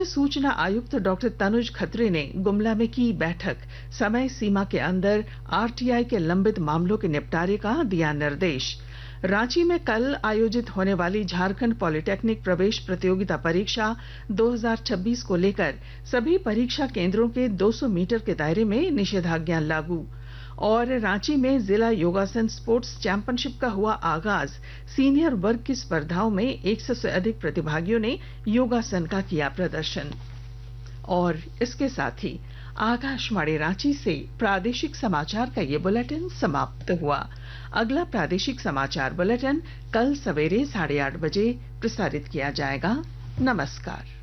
सूचना आयुक्त डॉक्टर तनुज खत्री ने गुमला में की बैठक। समय सीमा के अंदर आरटीआई के लंबित मामलों के निपटारे का दिया निर्देश। रांची में कल आयोजित होने वाली झारखंड पॉलिटेक्निक प्रवेश प्रतियोगिता परीक्षा 2026 को लेकर सभी परीक्षा केंद्रों के 200 मीटर के दायरे में निषेधाज्ञा लागू। और रांची में जिला योगासन स्पोर्ट्स चैंपियनशिप का हुआ आगाज। सीनियर वर्ग की स्पर्धाओं में 100 से अधिक प्रतिभागियों ने योगासन का किया प्रदर्शन। और इसके साथ ही आकाशवाणी रांची से प्रादेशिक समाचार का ये बुलेटिन समाप्त हुआ। अगला प्रादेशिक समाचार बुलेटिन कल सवेरे 8:30 बजे प्रसारित किया जाएगा। नमस्कार।